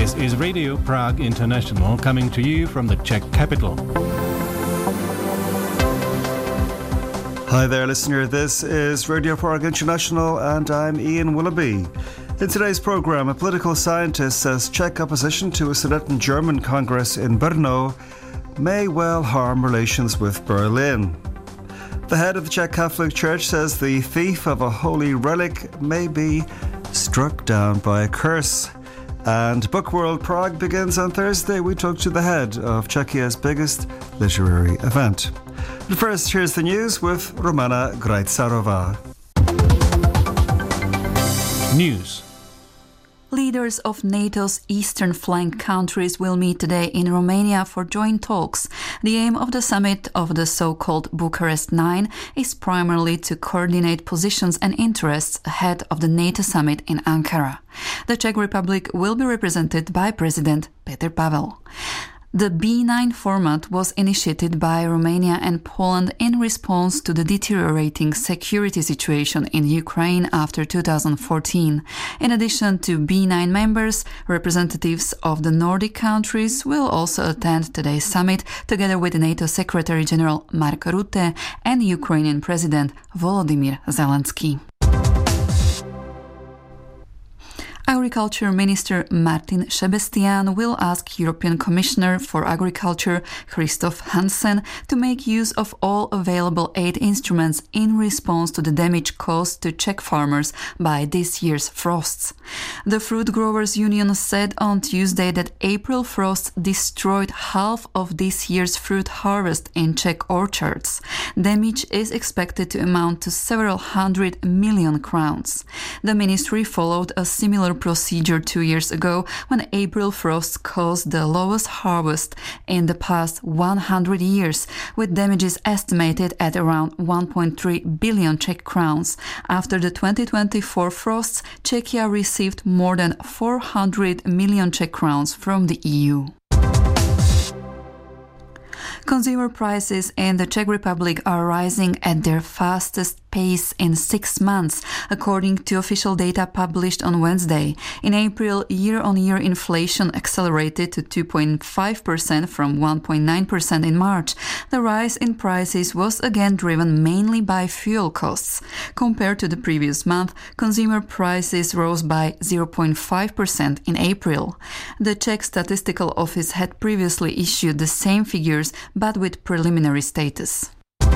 This is Radio Prague International coming to you from the Czech capital. Hi there, listener. This is Radio Prague International and I'm Ian Willoughby. In today's programme, a political scientist says Czech opposition to a Sudeten-German Congress in Brno may well harm relations with Berlin. The head of the Czech Catholic Church says the thief of a holy relic may be struck down by a curse. And Book World Prague begins on Thursday. We talk to the head of Czechia's biggest literary event. But first, here's the news with Romana Grajcarova. News. Leaders of NATO's eastern flank countries will meet today in Romania for joint talks. The aim of the summit of the so-called Bucharest 9 is primarily to coordinate positions and interests ahead of the NATO summit in Ankara. The Czech Republic will be represented by President Petr Pavel. The B9 format was initiated by Romania and Poland in response to the deteriorating security situation in Ukraine after 2014. In addition to B9 members, representatives of the Nordic countries will also attend today's summit together with NATO Secretary General Mark Rutte and Ukrainian President Volodymyr Zelensky. Agriculture Minister Martin Sebestian will ask European Commissioner for Agriculture Christoph Hansen to make use of all available aid instruments in response to the damage caused to Czech farmers by this year's frosts. The Fruit Growers Union said on Tuesday that April frosts destroyed half of this year's fruit harvest in Czech orchards. Damage is expected to amount to several 100 million crowns. The ministry followed a similar procedure 2 years ago when April frosts caused the lowest harvest in the past 100 years, with damages estimated at around 1.3 billion Czech crowns. After the 2024 frosts, Czechia received more than 400 million Czech crowns from the EU. Consumer prices in the Czech Republic are rising at their fastest pace in 6 months, according to official data published on Wednesday. In April, year-on-year inflation accelerated to 2.5% from 1.9% in March. The rise in prices was again driven mainly by fuel costs. Compared to the previous month, consumer prices rose by 0.5% in April. The Czech Statistical Office had previously issued the same figures, but with preliminary status.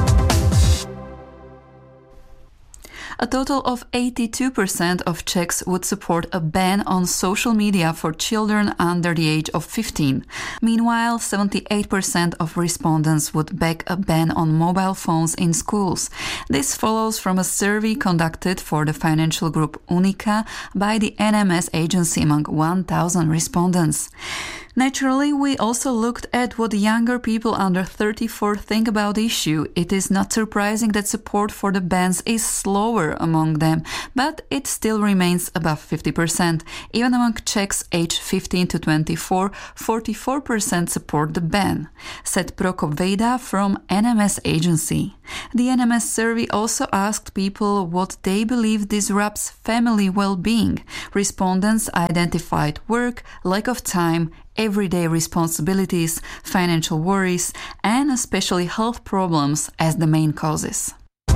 A total of 82% of Czechs would support a ban on social media for children under the age of 15. Meanwhile, 78% of respondents would back a ban on mobile phones in schools. This follows from a survey conducted for the financial group Unica by the NMS agency among 1,000 respondents. Naturally, we also looked at what younger people under 34 think about the issue. It is not surprising that support for the bans is slower among them, but it still remains above 50%. Even among Czechs aged 15 to 24, 44% support the ban, said Prokop Vejda from NMS agency. The NMS survey also asked people what they believe disrupts family well-being. Respondents identified work, lack of time, everyday responsibilities, financial worries, and especially health problems as the main causes.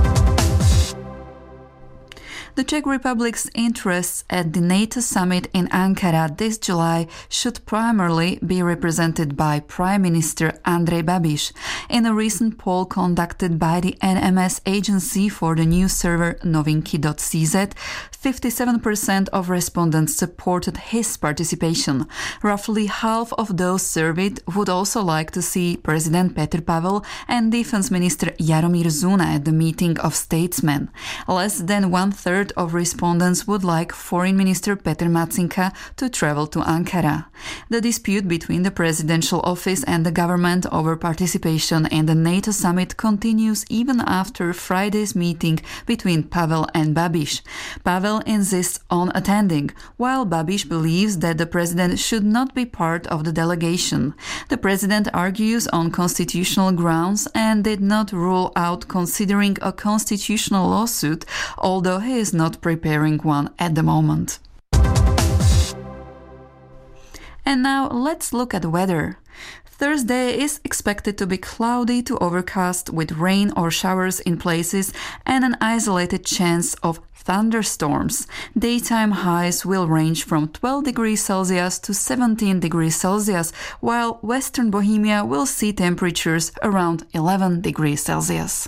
The Czech Republic's interests at the NATO summit in Ankara this July should primarily be represented by Prime Minister Andrej Babiš. In a recent poll conducted by the NMS agency for the news server Novinky.cz, 57% of respondents supported his participation. Roughly half of those surveyed would also like to see President Petr Pavel and Defense Minister Jaromír Zuna at the meeting of statesmen. Less than one-third of respondents would like Foreign Minister Petr Matsinka to travel to Ankara. The dispute between the presidential office and the government over participation in the NATO summit continues even after Friday's meeting between Pavel and Babiš. Pavel insists on attending, while Babiš believes that the president should not be part of the delegation. The president argues on constitutional grounds and did not rule out considering a constitutional lawsuit, although he is not preparing one at the moment. And now let's look at the weather. Thursday is expected to be cloudy to overcast with rain or showers in places and an isolated chance of thunderstorms. Daytime highs will range from 12 degrees Celsius to 17 degrees Celsius, while Western Bohemia will see temperatures around 11 degrees Celsius.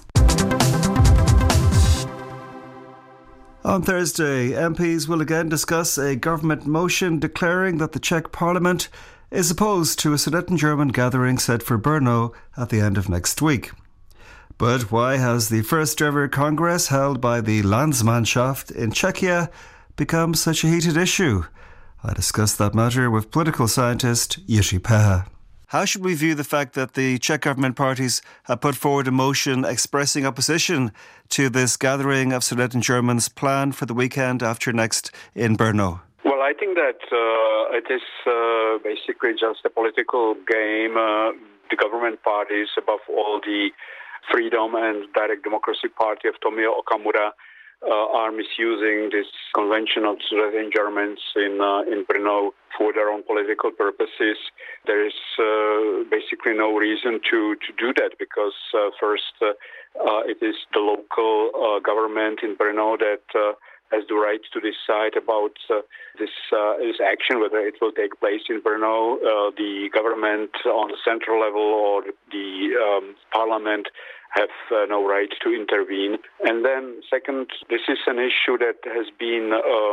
On Thursday, MPs will again discuss a government motion declaring that the Czech Parliament is opposed to a Sudeten-German gathering set for Brno at the end of next week. But why has the first ever Congress held by the Landsmannschaft in Czechia become such a heated issue? I discussed that matter with political scientist Jiří Peha. How should we view the fact that the Czech government parties have put forward a motion expressing opposition to this gathering of Sudeten Germans planned for the weekend after next in Brno? Well, I think that it is basically just a political game. The government parties, above all the Freedom and Direct Democracy Party of Tomio Okamura, are misusing this convention of Sudeten Germans in Brno for their own political purposes. There is basically no reason to do that because first it is the local government in Brno that has the right to decide about this action, whether it will take place in Brno. The government on the central level or the parliament have no right to intervene. And then second, this is an issue that has been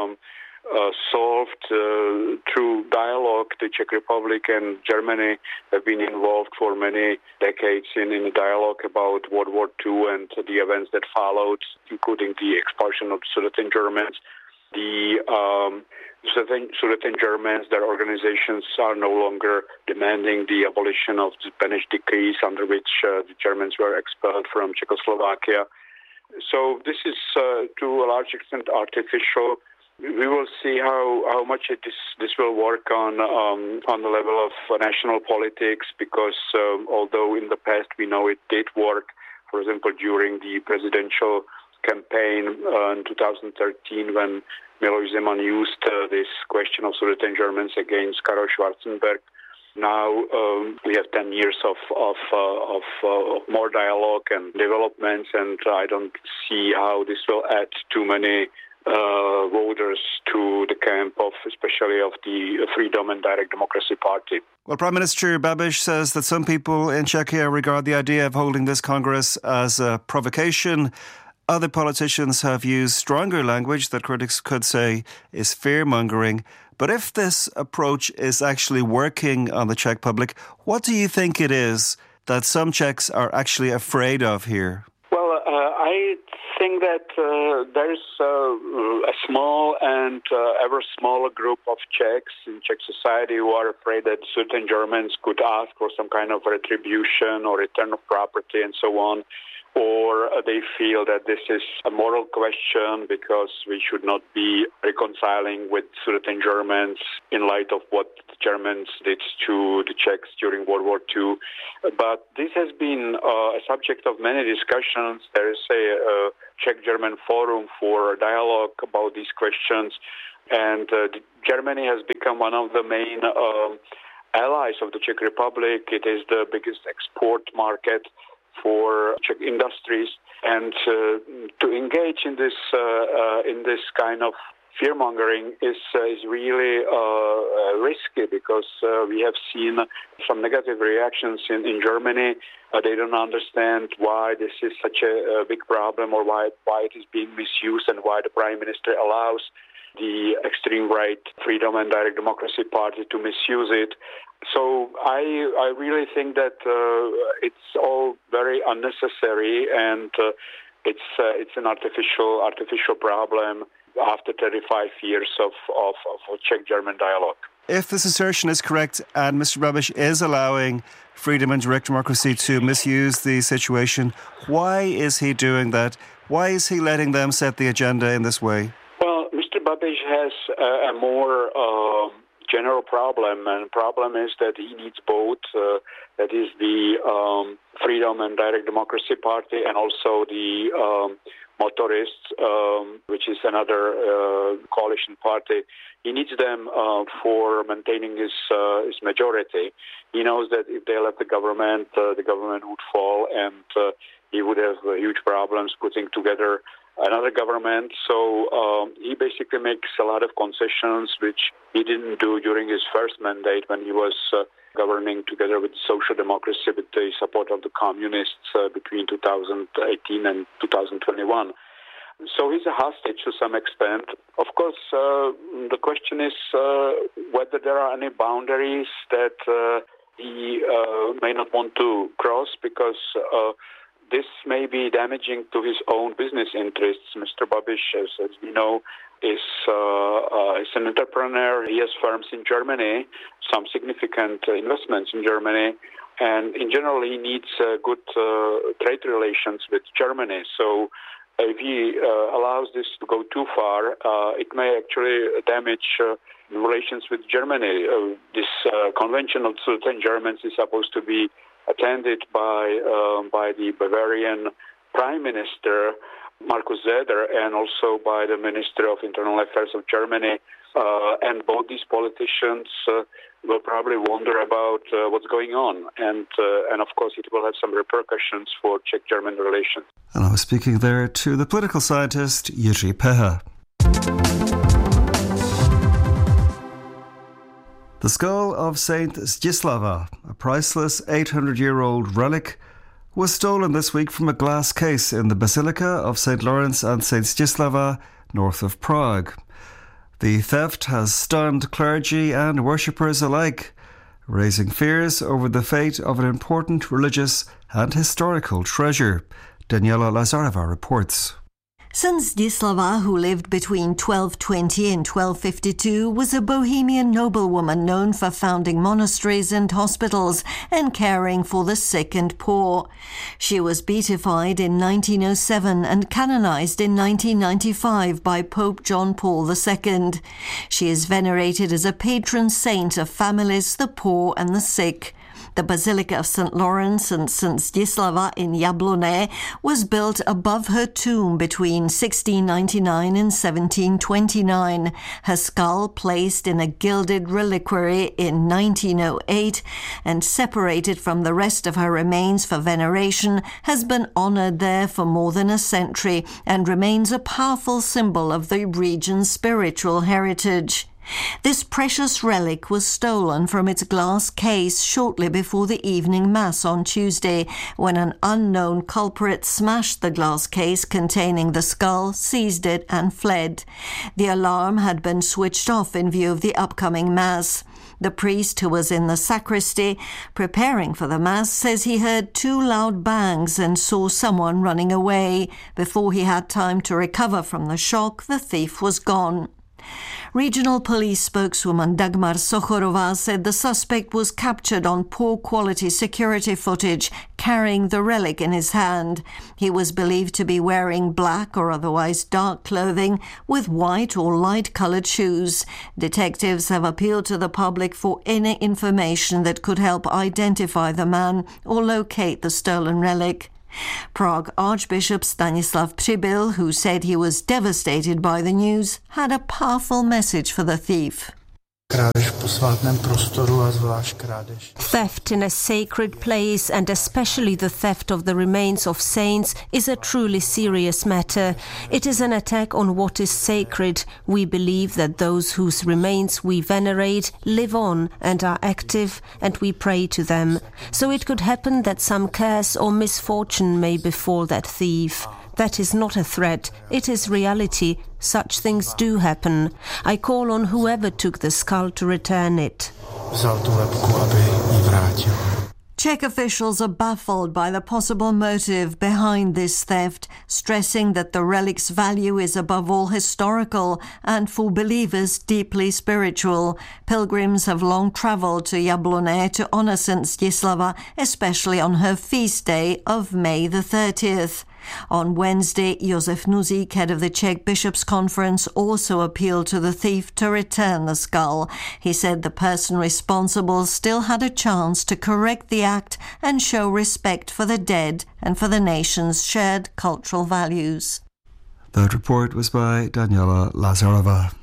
solved through dialogue. The Czech Republic and Germany have been involved for many decades in a dialogue about World War II and the events that followed, including the expulsion of Sudeten Germans. The Sudeten Germans, their organizations are no longer demanding the abolition of the Spanish decrees under which the Germans were expelled from Czechoslovakia. So this is to a large extent artificial. We will see how much this will work on the level of national politics, because although in the past we know it did work, for example, during the presidential campaign in 2013 when Miloš Zeman used this question of Sudeten Germans against Karel Schwarzenberg. Now we have 10 years of more dialogue and developments, and I don't see how this will add too many voters to the camp of, especially of the Freedom and Direct Democracy Party. Well, Prime Minister Babiš says that some people in Czechia regard the idea of holding this Congress as a provocation. Other politicians have used stronger language that critics could say is fear-mongering. But if this approach is actually working on the Czech public, what do you think it is that some Czechs are actually afraid of here? Well, I think that there's a small and ever smaller group of Czechs in Czech society who are afraid that certain Germans could ask for some kind of retribution or return of property and so on. Or they feel that this is a moral question because we should not be reconciling with certain Germans in light of what the Germans did to the Czechs during World War II. But this has been a subject of many discussions. There is a Czech-German forum for dialogue about these questions. And Germany has become one of the main allies of the Czech Republic. It is the biggest export market for Czech industries, and to engage in this kind of fear-mongering is really risky, because we have seen some negative reactions in Germany. They don't understand why this is such a big problem, or why it is being misused, and why the Prime Minister allows the extreme right Freedom and Direct Democracy Party to misuse it. So I really think that it's all very unnecessary, and it's an artificial problem after 35 years of Czech-German dialogue. If this assertion is correct, and Mr. Babiš is allowing Freedom and Direct Democracy to misuse the situation, why is he doing that? Why is he letting them set the agenda in this way? Well, Mr. Babiš has a more general problem, and the problem is that he needs both. That is the Freedom and Direct Democracy Party, and also the motorists, which is another coalition party. He needs them for maintaining his majority. He knows that if they left the government would fall, and he would have huge problems putting together another government. So he basically makes a lot of concessions, which he didn't do during his first mandate when he was governing together with Social Democracy with the support of the communists between 2018 and 2021. So he's a hostage to some extent. Of course, the question is whether there are any boundaries that he may not want to cross, because this may be damaging to his own business interests. Mr. Babiš, as we know, is an entrepreneur. He has firms in Germany, some significant investments in Germany, and in general he needs good trade relations with Germany. So if he allows this to go too far, it may actually damage relations with Germany. This convention of certain Germans is supposed to be attended by the Bavarian Prime Minister, Markus Söder, and also by the Minister of Internal Affairs of Germany. And both these politicians will probably wonder about what's going on. And of course, it will have some repercussions for Czech-German relations. And I was speaking there to the political scientist Jiří Peha. The skull of Saint Zdzislava, a priceless 800-year-old relic, was stolen this week from a glass case in the Basilica of St. Lawrence and St. Zdzislava, north of Prague. The theft has stunned clergy and worshippers alike, raising fears over the fate of an important religious and historical treasure. Daniela Lazareva reports. St. Zdzislava, who lived between 1220 and 1252, was a Bohemian noblewoman known for founding monasteries and hospitals and caring for the sick and poor. She was beatified in 1907 and canonized in 1995 by Pope John Paul II. She is venerated as a patron saint of families, the poor and the sick. The Basilica of St. Lawrence and St. Zdzislava in Jablonné was built above her tomb between 1699 and 1729. Her skull placed in a gilded reliquary in 1908 and separated from the rest of her remains for veneration has been honoured there for more than a century and remains a powerful symbol of the region's spiritual heritage. This precious relic was stolen from its glass case shortly before the evening mass on Tuesday, when an unknown culprit smashed the glass case containing the skull, seized it and fled. The alarm had been switched off in view of the upcoming mass. The priest, who was in the sacristy preparing for the mass, says he heard 2 loud bangs and saw someone running away. Before he had time to recover from the shock, the thief was gone. Regional police spokeswoman Dagmar Sochorová said the suspect was captured on poor-quality security footage, carrying the relic in his hand. He was believed to be wearing black or otherwise dark clothing with white or light-coloured shoes. Detectives have appealed to the public for any information that could help identify the man or locate the stolen relic. Prague Archbishop Stanislav Přibyl, who said he was devastated by the news, had a powerful message for the thief. Theft in a sacred place, and especially the theft of the remains of saints, is a truly serious matter. It is an attack on what is sacred. We believe that those whose remains we venerate live on and are active, and we pray to them. So it could happen that some curse or misfortune may befall that thief. That is not a threat, it is reality. Such things do happen. I call on whoever took the skull to return it. Czech officials are baffled by the possible motive behind this theft, stressing that the relic's value is above all historical and, for believers, deeply spiritual. Pilgrims have long travelled to Jablonné to honour St. Zdzislava, especially on her feast day of May the 30th. On Wednesday, Josef Nuzik, head of the Czech Bishops' Conference, also appealed to the thief to return the skull. He said the person responsible still had a chance to correct the act and show respect for the dead and for the nation's shared cultural values. That report was by Daniela Lazarova.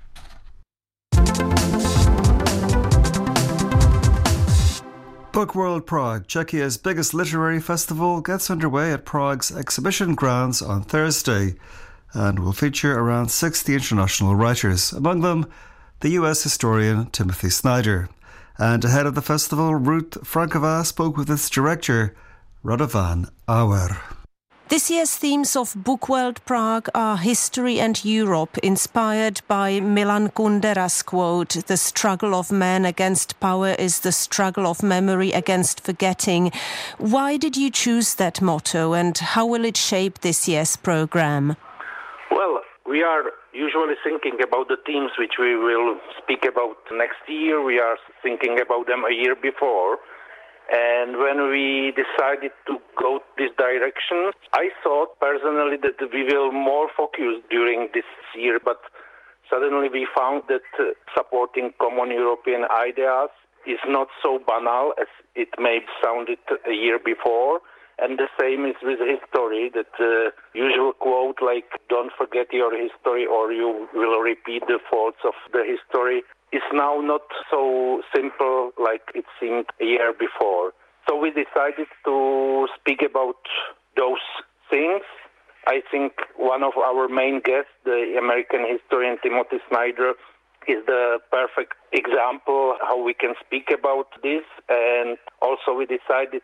Book World Prague, Czechia's biggest literary festival, gets underway at Prague's exhibition grounds on Thursday and will feature around 60 international writers, among them the US historian Timothy Snyder. And ahead of the festival, Ruth Frankova spoke with its director, Radovan Auer. This year's themes of Book World Prague are history and Europe, inspired by Milan Kundera's quote, "The struggle of man against power is the struggle of memory against forgetting." Why did you choose that motto, and how will it shape this year's program? Well, we are usually thinking about the themes which we will speak about next year. We are thinking about them a year before. And when we decided to go this direction, I thought personally that we will more focus during this year, but suddenly we found that supporting common European ideas is not so banal as it may have sounded a year before. And the same is with history, that usual quote like, "Don't forget your history or you will repeat the faults of the history," is now not so simple like it seemed a year before. So we decided to speak about those things. I think one of our main guests, the American historian Timothy Snyder, is the perfect example how we can speak about this. And also we decided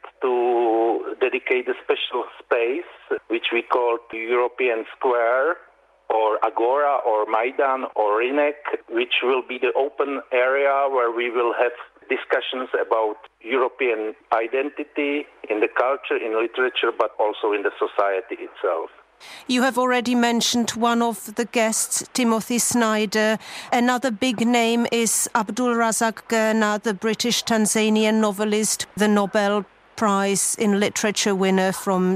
to dedicate a special space, which we call the European Square, or Agora, or Maidan, or Rynek, which will be the open area where we will have discussions about European identity in the culture, in literature, but also in the society itself. You have already mentioned one of the guests, Timothy Snyder. Another big name is Abdul Razak Gurnah, the British Tanzanian novelist, the Nobel Prize in Literature winner from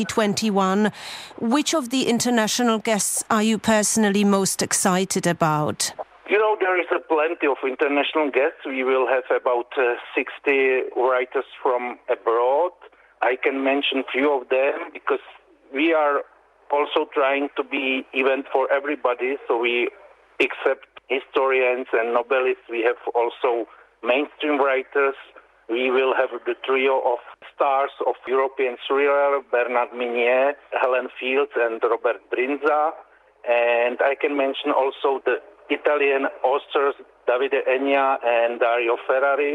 2021. Which of the international guests are you personally most excited about? You know, there is plenty of international guests. We will have about 60 writers from abroad. I can mention few of them because we are also trying to be event for everybody. So we accept historians and Nobelists. We have also mainstream writers. We will have the trio of stars of European thriller, Bernard Minier, Helen Fields, and Robert Brinza. And I can mention also the Italian authors Davide Enya and Dario Ferrari.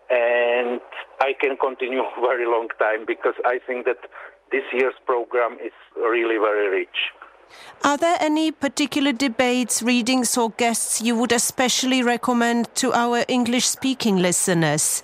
And I can continue a very long time because I think that this year's program is really very rich. Are there any particular debates, readings or guests you would especially recommend to our English-speaking listeners?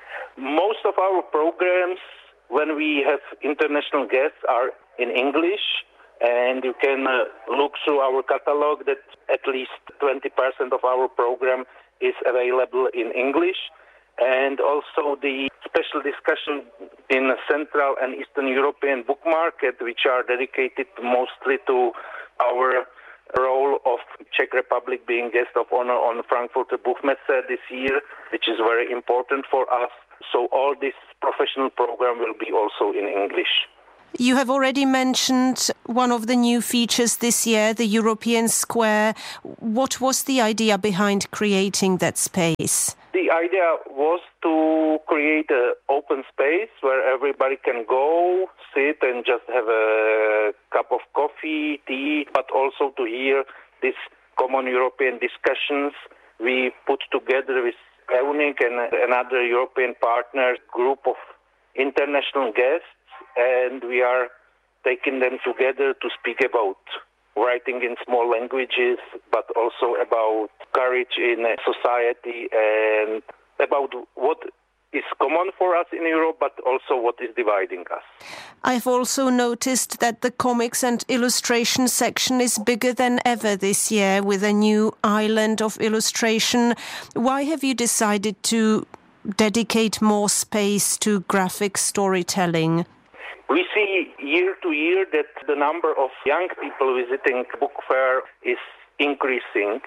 Most of our programs, when we have international guests, are in English, and you can look through our catalog that at least 20% of our program is available in English. And also the special discussion in Central and Eastern European book market, which are dedicated mostly to our role of Czech Republic being guest of honor on Frankfurter Buchmesse this year, which is very important for us. So all this professional program will be also in English. You have already mentioned one of the new features this year, the European Square. What was the idea behind creating that space? The idea was to create an open space where everybody can go, sit and just have a cup of coffee, tea, but also to hear these common European discussions. We put together with EUNIC and another European partner group of international guests, and we are taking them together to speak about writing in small languages, but also about courage in society and about what is common for us in Europe, but also what is dividing us. I've also noticed that the comics and illustration section is bigger than ever this year with a new island of illustration. Why have you decided to dedicate more space to graphic storytelling? We see year to year that the number of young people visiting book fair is increasing,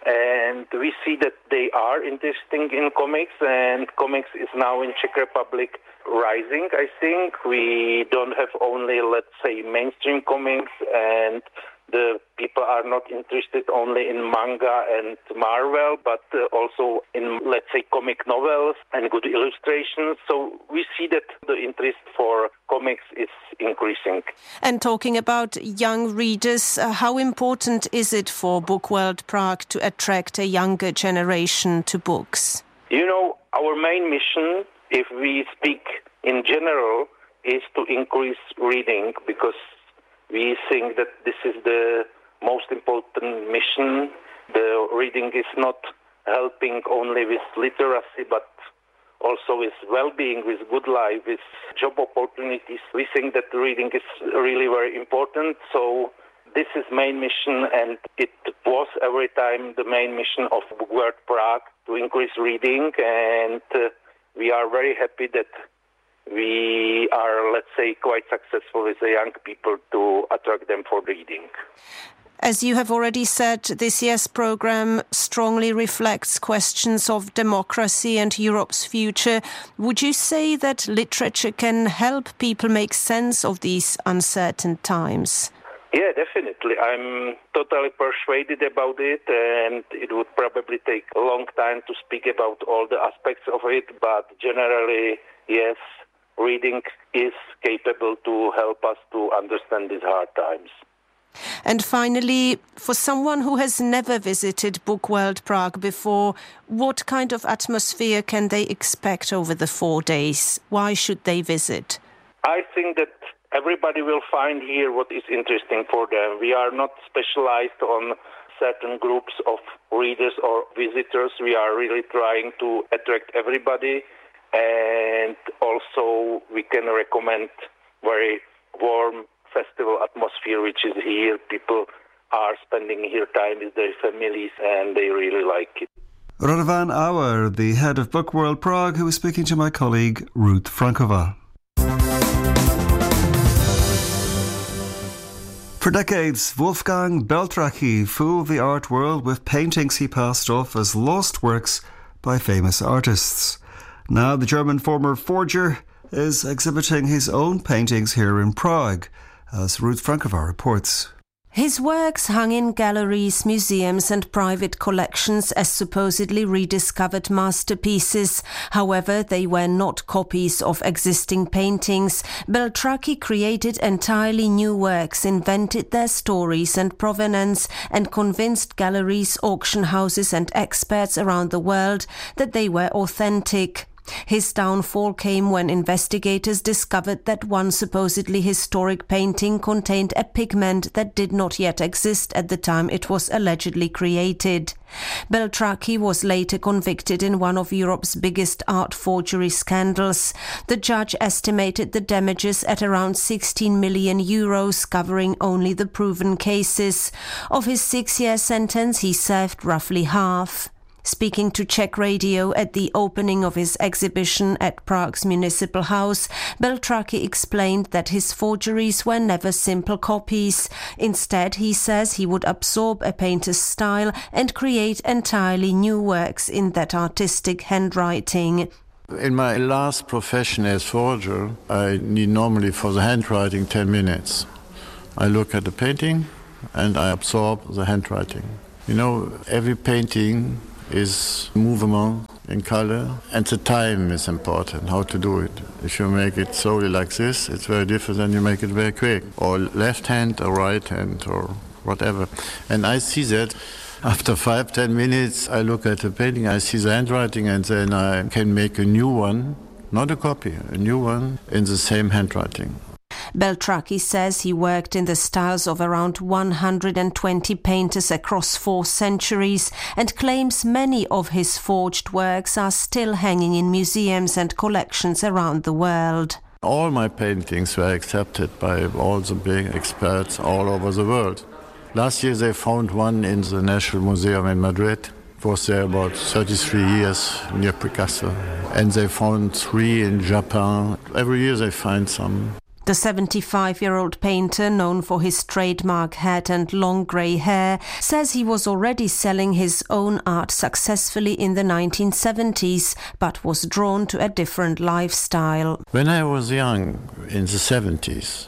and we see that they are interested in comics, and comics is now in Czech Republic rising, I think. We don't have only, let's say, mainstream comics and the people are not interested only in manga and Marvel, but also in, let's say, comic novels and good illustrations. So we see that the interest for comics is increasing. And talking about young readers, how important is it for Book World Prague to attract a younger generation to books? You know, our main mission, if we speak in general, is to increase reading, because we think that this is the most important mission. The reading is not helping only with literacy, but also with well-being, with good life, with job opportunities. We think that reading is really very important. So this is main mission, and it was every time the main mission of Book World Prague to increase reading. And we are very happy that we are, let's say, quite successful with the young people to attract them for reading. As you have already said, this year's program strongly reflects questions of democracy and Europe's future. Would you say that literature can help people make sense of these uncertain times? Yeah, definitely. I'm totally persuaded about it, and it would probably take a long time to speak about all the aspects of it, but generally, yes, reading is capable to help us to understand these hard times. And finally, for someone who has never visited Book World Prague before, what kind of atmosphere can they expect over the 4 days? Why should they visit? I think that everybody will find here what is interesting for them. We are not specialized on certain groups of readers or visitors. We are really trying to attract everybody. And also we can recommend very warm festival atmosphere which is here. People are spending here time with their families and they really like it. Radovan Auer, the head of Book World Prague, who was speaking to my colleague Ruth Frankova. For decades, Wolfgang Beltracchi fooled the art world with paintings he passed off as lost works by famous artists. Now the German former forger is exhibiting his own paintings here in Prague, as Ruth Frankova reports. His works hung in galleries, museums and private collections as supposedly rediscovered masterpieces. However, they were not copies of existing paintings. Beltracchi created entirely new works, invented their stories and provenance, and convinced galleries, auction houses and experts around the world that they were authentic. His downfall came when investigators discovered that one supposedly historic painting contained a pigment that did not yet exist at the time it was allegedly created. Beltracchi was later convicted in one of Europe's biggest art forgery scandals. The judge estimated the damages at around 16 million euros, covering only the proven cases. Of his 6-year sentence, he served roughly half. Speaking to Czech Radio at the opening of his exhibition at Prague's Municipal House, Beltracchi explained that his forgeries were never simple copies. Instead, he says he would absorb a painter's style and create entirely new works in that artistic handwriting. In my last profession as forger, I need normally for the handwriting 10 minutes. I look at the painting and I absorb the handwriting. You know, every painting is movement in color, and the time is important, how to do it. If you make it slowly like this, it's very different than you make it very quick, or left hand or right hand or whatever. And I see that after 5-10 minutes, I look at the painting, I see the handwriting, and then I can make a new one, not a copy, a new one in the same handwriting. Beltracchi says he worked in the styles of around 120 painters across 4 centuries and claims many of his forged works are still hanging in museums and collections around the world. All my paintings were accepted by all the big experts all over the world. Last year they found one in the National Museum in Madrid. It was there about 33 years near Picasso. And they found 3 in Japan. Every year they find some. The 75-year-old painter, known for his trademark hat and long grey hair, says he was already selling his own art successfully in the 1970s, but was drawn to a different lifestyle. When I was young, in the 70s,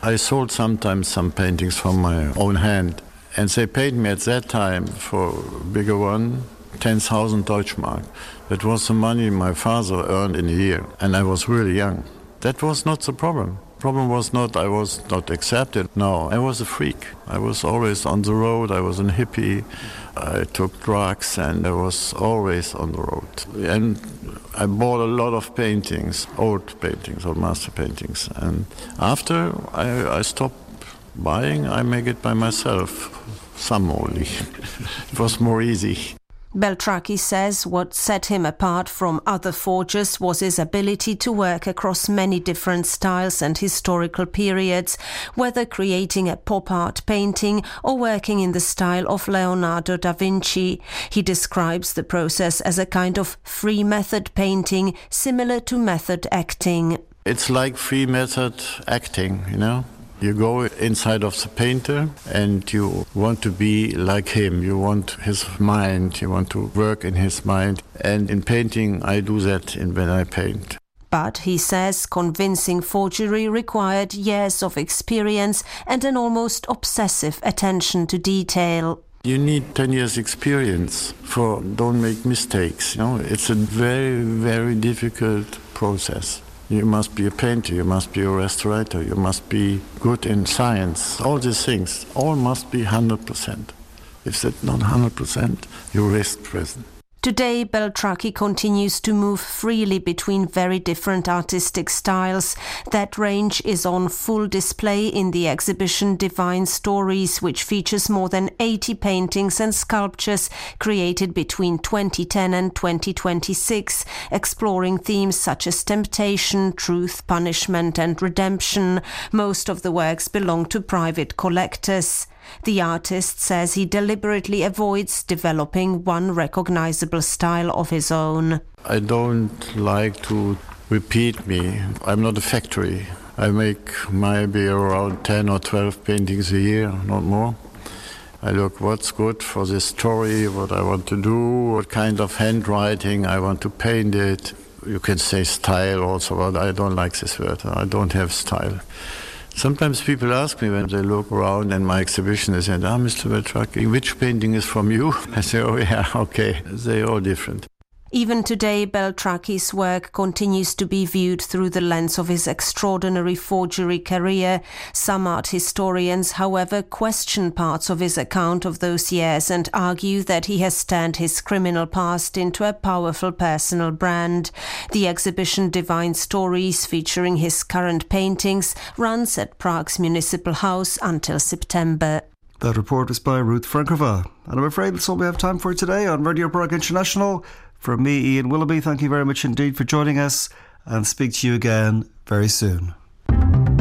I sold sometimes some paintings from my own hand, and they paid me at that time for a bigger one 10,000 Deutschmark. That was the money my father earned in a year, and I was really young. That was not the problem. Problem was not I was not accepted. No, I was a freak. I was always on the road. I was a hippie. I took drugs, and I was always on the road. And I bought a lot of paintings, old master paintings. And after I stopped buying, I make it by myself, some only. It was more easy. Beltraki says what set him apart from other forgers was his ability to work across many different styles and historical periods, whether creating a pop art painting or working in the style of Leonardo da Vinci. He describes the process as a kind of free method painting, similar to method acting. It's like free method acting, you know? You go inside of the painter and you want to be like him. You want his mind. You want to work in his mind. And in painting, I do that when I paint. But, he says, convincing forgery required years of experience and an almost obsessive attention to detail. You need 10 years experience for don't make mistakes. You know, it's a very, very difficult process. You must be a painter, you must be a restaurator, you must be good in science. All these things, all must be 100%. If that's not 100%, you risk prison. Today, Beltraki continues to move freely between very different artistic styles. That range is on full display in the exhibition Divine Stories, which features more than 80 paintings and sculptures created between 2010 and 2026, exploring themes such as temptation, truth, punishment and redemption. Most of the works belong to private collectors. The artist says he deliberately avoids developing one recognizable style of his own. I don't like to repeat me. I'm not a factory. I make maybe around 10 or 12 paintings a year, not more. I look what's good for this story, what I want to do, what kind of handwriting I want to paint it. You can say style also, but I don't like this word. I don't have style. Sometimes people ask me when they look around in my exhibition, they say, Mr. Beltraki, which painting is from you? I say, oh yeah, okay. They're all different. Even today, Beltraki's work continues to be viewed through the lens of his extraordinary forgery career. Some art historians, however, question parts of his account of those years and argue that he has turned his criminal past into a powerful personal brand. The exhibition Divine Stories, featuring his current paintings, runs at Prague's Municipal House until September. That report was by Ruth Frankova. And I'm afraid that's all we have time for today on Radio Prague International. From me, Ian Willoughby, thank you very much indeed for joining us, and speak to you again very soon.